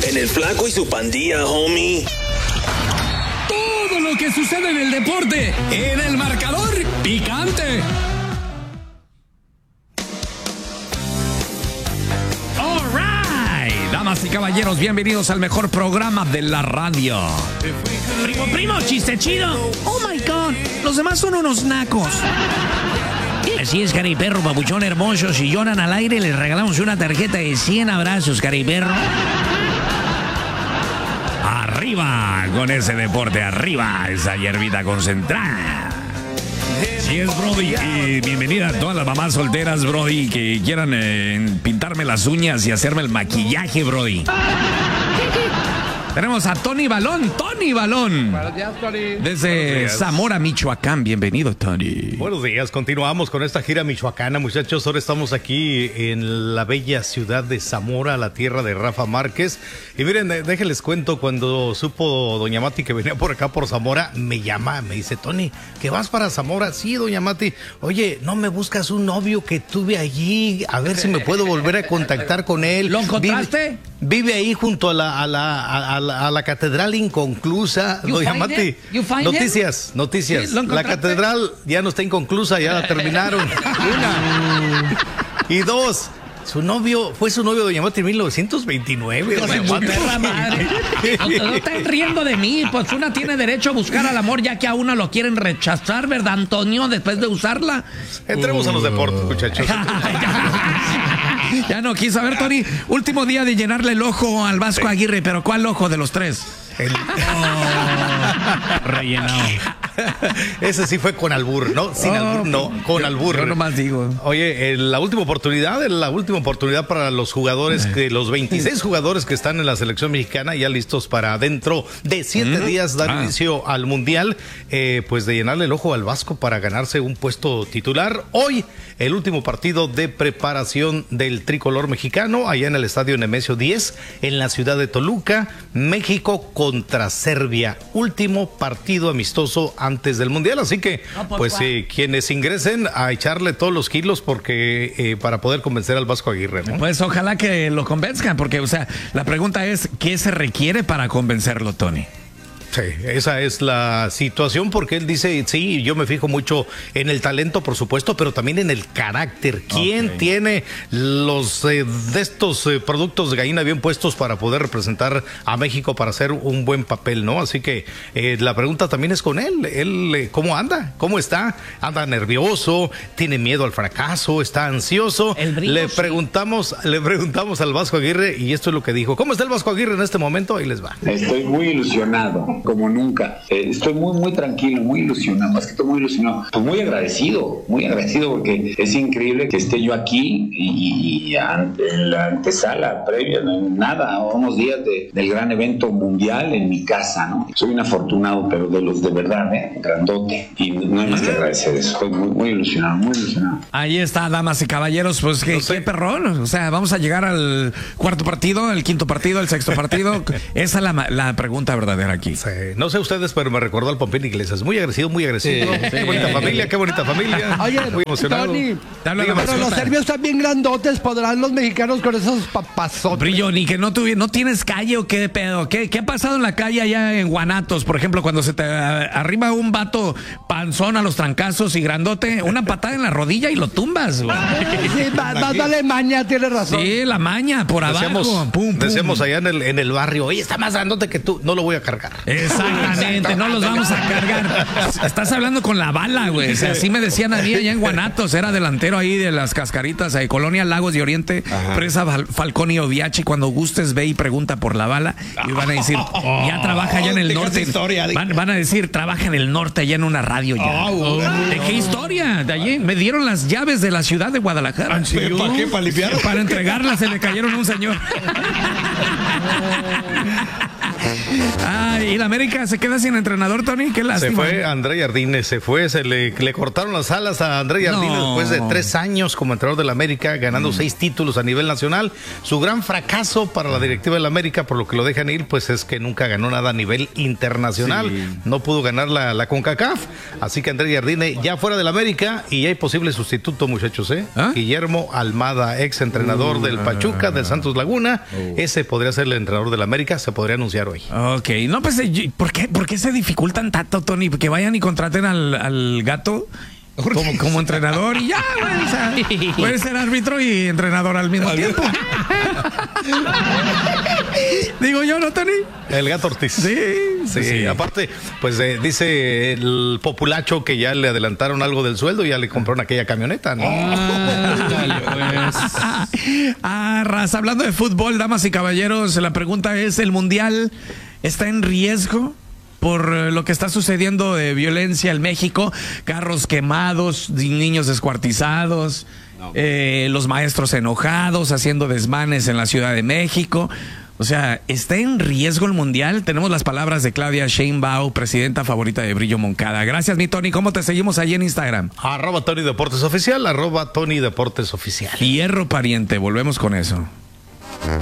En el Flaco y su pandilla, homie. Todo lo que sucede en el deporte, en el marcador picante. All right, damas y caballeros, bienvenidos al mejor programa de la radio. Primo, chiste chido. Oh my God, los demás son unos nacos. Así es, cariperro, papuchón hermoso. Si lloran al aire, les regalamos una tarjeta de 100 abrazos, cariperro. Arriba con ese deporte, arriba esa hierbita concentrada. Sí es, Brody, y bienvenida a todas las mamás solteras, Brody, que quieran pintarme las uñas y hacerme el maquillaje, Brody. Tenemos a Tony Balón. Buenos días, Tony. Desde Zamora, Michoacán. Bienvenido, Tony. Buenos días, continuamos con esta gira michoacana, muchachos. Ahora estamos aquí en la bella ciudad de Zamora, la tierra de Rafa Márquez. Y miren, déjenles cuento, cuando supo doña Mati que venía por acá por Zamora, me llama, me dice, Tony, ¿que vas para Zamora? Sí, doña Mati. Oye, ¿no me buscas un novio que tuve allí? A ver si me puedo volver a contactar con él. ¿Lo encontraste? Vive ahí junto a la catedral inconclusa, doña Mati. Noticias. Sí, la catedral ya no está inconclusa, ya la terminaron. Una. Y dos. Fue su novio, doña Mati, en 1929. Doña Mati. No están riendo de mí, pues una tiene derecho a buscar al amor ya que a una lo quieren rechazar, ¿verdad, Antonio? Después de usarla. Entremos a los deportes, muchachos. Ya no quiso. A ver, Tony, último día de llenarle el ojo al Vasco Aguirre, pero ¿cuál ojo de los tres? Rellenado. Ese sí fue con albur, ¿no? Sin albur, no, con albur. Yo nomás digo. Oye, la última oportunidad para los jugadores, los 26 jugadores que están en la selección mexicana, ya listos para dentro de 7 días dar inicio al Mundial, pues de llenarle el ojo al Vasco para ganarse un puesto titular. Hoy, el último partido de preparación del tricolor mexicano, allá en el estadio Nemesio 10, en la ciudad de Toluca, México contra Serbia. Último partido amistoso antes del Mundial, así que pues quienes ingresen a echarle todos los kilos porque para poder convencer al Vasco Aguirre, ¿no? Pues ojalá que lo convenzcan, porque o sea, la pregunta es ¿qué se requiere para convencerlo, Tony? Sí, esa es la situación, porque él dice, sí, yo me fijo mucho en el talento, por supuesto, pero también en el carácter. ¿Quién tiene los de estos productos de gallina bien puestos para poder representar a México para hacer un buen papel, ¿no? Así que la pregunta también es con él. Él, ¿cómo anda? ¿Cómo está? ¿Anda nervioso? ¿Tiene miedo al fracaso? ¿Está ansioso? Le preguntamos al Vasco Aguirre y esto es lo que dijo. ¿Cómo está el Vasco Aguirre en este momento? Ahí les va. Estoy muy ilusionado, como nunca. Estoy muy tranquilo, muy ilusionado, más que todo muy ilusionado. Pues muy agradecido porque es increíble que esté yo aquí y en la antesala previa, nada, unos días del gran evento mundial en mi casa, ¿no? Soy un afortunado, pero de los de verdad, grandote, y no hay más que agradecer eso. Estoy muy ilusionado. Ahí está, damas y caballeros, pues qué perrón. O sea, vamos a llegar al cuarto partido, al quinto partido, al sexto partido. Esa es la pregunta verdadera aquí. Sí. No sé ustedes, pero me recordó al Pompín Iglesias. Muy agresivo. Sí. Qué bonita familia. Oye, muy emocionado. Tony, pero los serbios están bien grandotes. ¿Podrán los mexicanos con esos papazotes? Brillo, ni que no tienes calle o qué pedo. ¿Qué ha pasado en la calle allá en Guanatos? Por ejemplo, cuando se te arriba un vato panzón a los trancazos y grandote, una patada en la rodilla y lo tumbas, güey. Sí, dale maña, tienes razón. Sí, la maña por abajo. Decíamos allá en el barrio, oye, está más grandote que tú, no lo voy a cargar. Exactamente, no los vamos a cargar. Estás hablando con la bala, güey. O sea, así me decían a mí allá en Guanatos, era delantero ahí de las Cascaritas, ahí, Colonia Lagos de Oriente, presa Falcón y Oviachi. Cuando gustes, ve y pregunta por la bala y van a decir, ya trabaja allá en el norte. Van a decir, trabaja en el norte, allá en una radio ya. ¿De qué historia? De allí me dieron las llaves de la ciudad de Guadalajara. ¿Para qué? ¿Para limpiar? Para entregarlas, se le cayeron a un señor. Ay, América se queda sin entrenador, Tony. Qué lástima. Se fue André Jardine, se le cortaron las alas a André Jardine después de 3 años como entrenador del América, ganando 6 títulos a nivel nacional. Su gran fracaso para la directiva del América, por lo que lo dejan ir, pues es que nunca ganó nada a nivel internacional. Sí. No pudo ganar la CONCACAF. Así que André Jardine ya fuera del América y ya hay posible sustituto, muchachos. Guillermo Almada, ex entrenador del Pachuca, del Santos Laguna. Ese podría ser el entrenador del América, se podría anunciar hoy. Ok, no, pues, ¿por qué se dificultan tanto, Tony? Que vayan y contraten al Gato como entrenador y ya, güey. O sea, puede ser árbitro y entrenador al mismo tiempo. Digo yo, ¿no, Tony? El Gato Ortiz. Sí. Aparte, pues dice el populacho que ya le adelantaron algo del sueldo y ya le compraron aquella camioneta, ¿no? Raza, hablando de fútbol, damas y caballeros, la pregunta es, ¿el Mundial está en riesgo por lo que está sucediendo de violencia en México? Carros quemados, niños descuartizados, los maestros enojados, haciendo desmanes en la Ciudad de México. O sea, ¿está en riesgo el Mundial? Tenemos las palabras de Claudia Sheinbaum, presidenta favorita de Brillo Moncada. Gracias, mi Tony. ¿Cómo te seguimos ahí en Instagram? @Tony Deportes Oficial, @Tony Deportes Oficial. Hierro pariente, volvemos con eso.